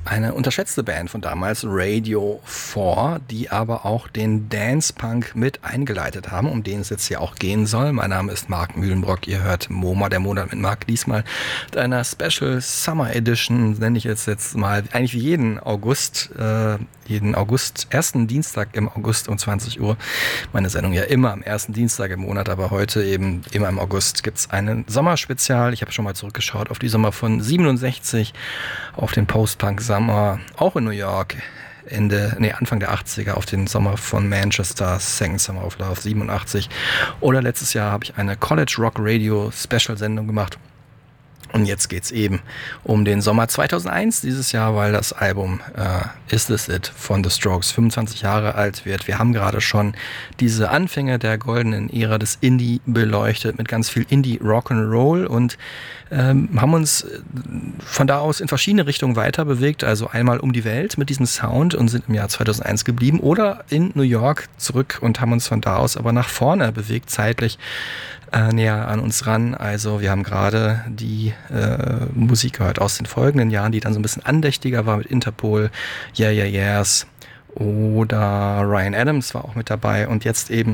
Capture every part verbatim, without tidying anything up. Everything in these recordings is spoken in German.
Eine unterschätzte Band von damals, Radio vier, die aber auch den Dance Punk mit eingeleitet haben, um den es jetzt hier auch gehen soll. Mein Name ist Marc Mühlenbrock, ihr hört MoMA, der Monat mit Marc, diesmal mit einer Special Summer Edition, nenne ich jetzt jetzt mal, eigentlich wie jeden August, äh, jeden August, ersten Dienstag im August um zwanzig Uhr. Meine Sendung ja immer am ersten Dienstag im Monat, aber heute eben immer im August gibt es einen Sommerspezial. Ich habe schon mal zurückgeschaut auf die Sommer von siebenundsechzig, auf den Post-Punk Sommer, auch in New York, Ende, nee, Anfang der achtziger, auf den Sommer von Manchester, Second Summer of Love, siebenundachtzig. Oder letztes Jahr habe ich eine College Rock Radio Special Sendung gemacht. Und jetzt geht's eben um den Sommer zweitausendeins dieses Jahr, weil das Album äh, Is This It von The Strokes fünfundzwanzig Jahre alt wird. Wir haben gerade schon diese Anfänge der goldenen Ära des Indie beleuchtet mit ganz viel Indie Rock'n'Roll und ähm, haben uns von da aus in verschiedene Richtungen weiter bewegt. Also einmal um die Welt mit diesem Sound und sind im Jahr zweitausendeins geblieben oder in New York zurück und haben uns von da aus aber nach vorne bewegt, zeitlich Äh, näher an uns ran. Also wir haben gerade die äh, Musik gehört aus den folgenden Jahren, die dann so ein bisschen andächtiger war mit Interpol, Yeah Yeah Yeahs oder Ryan Adams war auch mit dabei und jetzt eben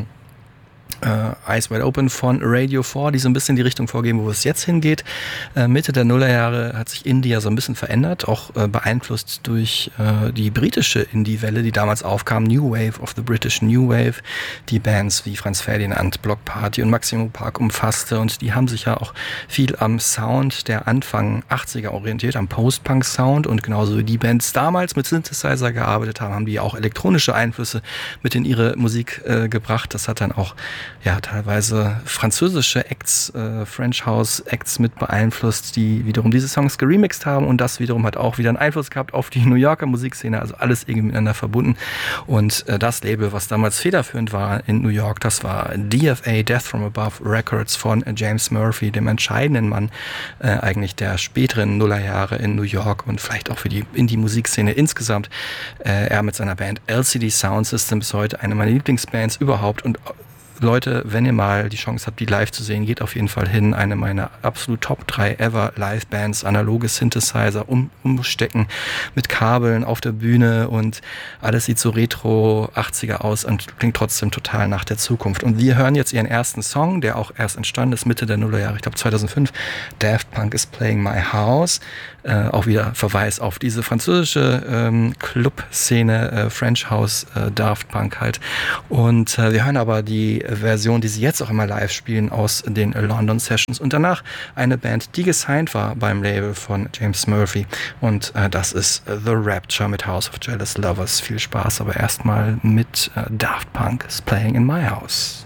Uh, Eyes Wide Open von Radio vier, die so ein bisschen die Richtung vorgeben, wo es jetzt hingeht. Uh, Mitte der Nullerjahre hat sich Indie ja so ein bisschen verändert, auch uh, beeinflusst durch uh, die britische Indie-Welle, die damals aufkam, New Wave of the British New Wave, die Bands wie Franz Ferdinand, Block Party und Maximum Park umfasste und die haben sich ja auch viel am Sound der Anfang achtziger orientiert, am Post-Punk-Sound und genauso wie die Bands damals mit Synthesizer gearbeitet haben, haben die auch elektronische Einflüsse mit in ihre Musik uh, gebracht. Das hat dann auch ja, teilweise französische Acts, äh, French House Acts mit beeinflusst, die wiederum diese Songs geremixed haben und das wiederum hat auch wieder einen Einfluss gehabt auf die New Yorker Musikszene, also alles irgendwie miteinander verbunden und äh, das Label, was damals federführend war in New York, das war D F A, Death from Above Records von äh, James Murphy, dem entscheidenden Mann äh, eigentlich der späteren Nullerjahre in New York und vielleicht auch für die Indie-Musikszene insgesamt. Äh, er mit seiner Band L C D Sound System ist heute eine meiner Lieblingsbands überhaupt und Leute, wenn ihr mal die Chance habt, die live zu sehen, geht auf jeden Fall hin. Eine meiner absolut Top drei ever Live-Bands, analoge Synthesizer, um, umstecken mit Kabeln auf der Bühne und alles sieht so retro achtziger aus und klingt trotzdem total nach der Zukunft. Und wir hören jetzt ihren ersten Song, der auch erst entstanden ist, Mitte der Nullerjahre, ich glaube zweitausendfünf, Daft Punk is Playing My House. Äh, auch wieder Verweis auf diese französische ähm, Club-Szene, äh, French House, äh, Daft Punk halt. Und äh, wir hören aber die Version, die sie jetzt auch immer live spielen, aus den London Sessions. Und danach eine Band, die gesigned war beim Label von James Murphy. Und äh, das ist The Rapture mit House of Jealous Lovers. Viel Spaß, aber erstmal mit äh, Daft Punk is Playing in My House.